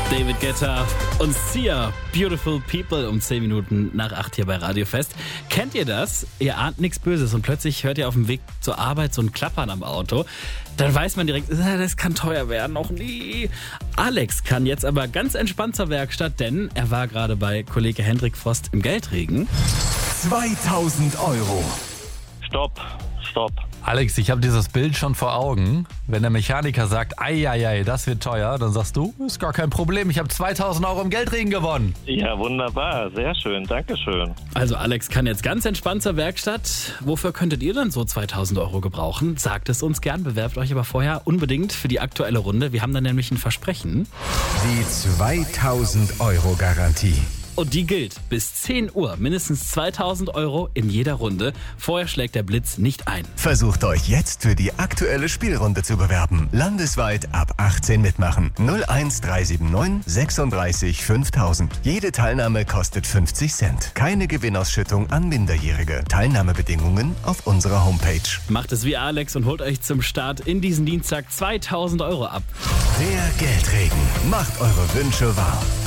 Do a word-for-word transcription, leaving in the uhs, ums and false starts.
David Guetta und Sia, Beautiful People, um zehn Minuten nach acht hier bei Radio Fest. Kennt ihr das? Ihr ahnt nichts Böses und plötzlich hört ihr auf dem Weg zur Arbeit so ein Klappern am Auto. Dann weiß man direkt, das kann teuer werden, noch nie. Alex kann jetzt aber ganz entspannt zur Werkstatt, denn er war gerade bei Kollege Hendrik Frost im Geldregen. zweitausend Euro. Stopp, stopp. Alex, ich habe dieses Bild schon vor Augen. Wenn der Mechaniker sagt, ei, das wird teuer, dann sagst du, ist gar kein Problem, ich habe zweitausend Euro im Geldregen gewonnen. Ja, wunderbar, sehr schön, dankeschön. Also Alex kann jetzt ganz entspannt zur Werkstatt. Wofür könntet ihr denn so zweitausend Euro gebrauchen? Sagt es uns gern, bewerbt euch aber vorher unbedingt für die aktuelle Runde. Wir haben dann nämlich ein Versprechen. Die zweitausend Euro Garantie. Und die gilt bis zehn Uhr. Mindestens zweitausend Euro in jeder Runde. Vorher schlägt der Blitz nicht ein. Versucht euch jetzt für die aktuelle Spielrunde zu bewerben. Landesweit ab achtzehn mitmachen. null eins drei sieben neun sechsunddreißig fünftausend. Jede Teilnahme kostet fünfzig Cent. Keine Gewinnausschüttung an Minderjährige. Teilnahmebedingungen auf unserer Homepage. Macht es wie Alex und holt euch zum Start in diesen Dienstag zweitausend Euro ab. Der Geldregen macht eure Wünsche wahr.